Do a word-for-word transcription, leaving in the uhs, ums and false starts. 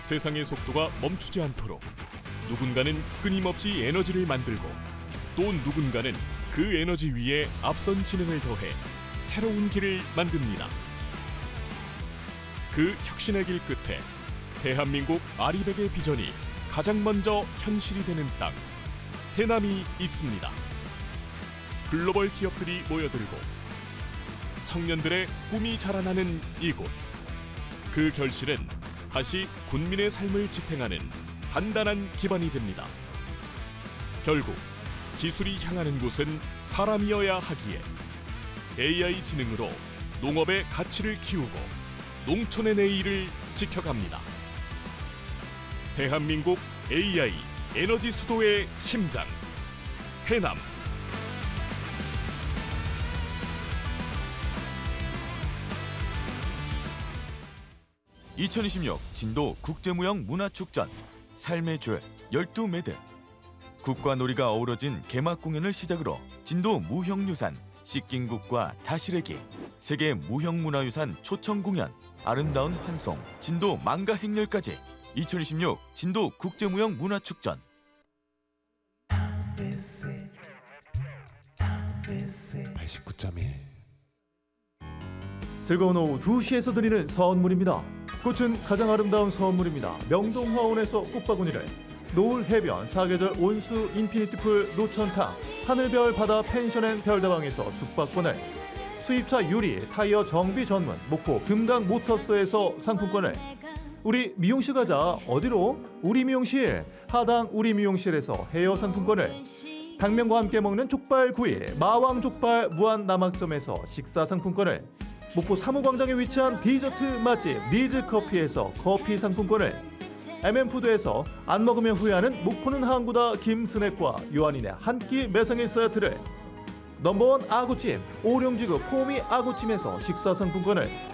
세상의 속도가 멈추지 않도록 누군가는 끊임없이 에너지를 만들고 또 누군가는 그 에너지 위에 앞선 지능을 더해 새로운 길을 만듭니다. 그 혁신의 길 끝에 대한민국 아리백의 비전이 가장 먼저 현실이 되는 땅, 해남이 있습니다. 글로벌 기업들이 모여들고 청년들의 꿈이 자라나는 이곳. 그 결실은 다시 군민의 삶을 지탱하는 단단한 기반이 됩니다. 결국 기술이 향하는 곳은 사람이어야 하기에 에이아이 지능으로 농업의 가치를 키우고 농촌의 내일을 지켜갑니다. 대한민국 에이아이 에너지 수도의 심장, 해남. 이천이십육 진도 국제무형 문화축전 삶의 줄 열두 매듭. 국과 놀이가 어우러진 개막 공연을 시작으로 진도 무형유산 씻긴국과 다시래기, 세계 무형문화유산 초청 공연, 아름다운 환송, 진도 망가 행렬까지 이천이십육 진도 국제무형 문화축전. 팔십구 점 일. 즐거운 오후 두 시에서 드리는 선물입니다. 꽃은 가장 아름다운 선물입니다. 명동화원에서 꽃바구니를, 노을 해변 사계절 온수 인피니티풀 노천탕, 하늘별 바다 펜션앤 별다방에서 숙박권을, 수입차 유리 타이어 정비 전문 목포 금강 모터스에서 상품권을, 우리 미용실 가자 어디로? 우리 미용실 하당 우리 미용실에서 헤어 상품권을, 당면과 함께 먹는 족발구이 마왕 족발 무한 남학점에서 식사 상품권을, 목포 사무광장에 위치한 디저트 맛집 니즈커피에서 커피 상품권을, 엠엠푸드에서 안 먹으면 후회하는 목포는 항구다 김스낵과 요한인의 한 끼 매상일 세트를, 넘버원 아구찜 오룡지구 포미 아구찜에서 식사 상품권을,